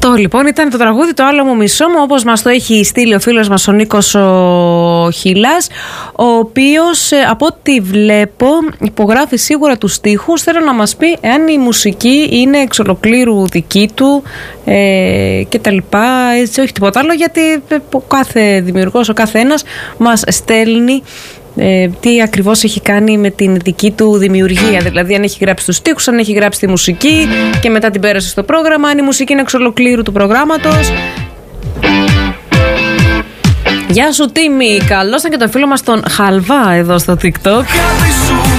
Αυτό λοιπόν ήταν το τραγούδι «Το άλλο μου μισό μου», όπως μας το έχει στείλει ο φίλος μας ο Νίκος ο Χιλάς, ο οποίος από ό,τι βλέπω υπογράφει σίγουρα τους στίχους. Θέλω να μας πει εάν η μουσική είναι εξ ολοκλήρου δική του και τα λοιπά, έτσι, όχι τίποτα άλλο, γιατί ο κάθε δημιουργός, ο κάθε ένας μας στέλνει τι ακριβώς έχει κάνει με την δική του δημιουργία. Δηλαδή αν έχει γράψει τους στίχους, αν έχει γράψει τη μουσική και μετά την πέρασε στο πρόγραμμα, αν η μουσική είναι εξ ολοκλήρου του προγράμματος. Γεια σου Τίμη, καλώς ήταν και το φίλο μας τον Χαλβά εδώ στο TikTok.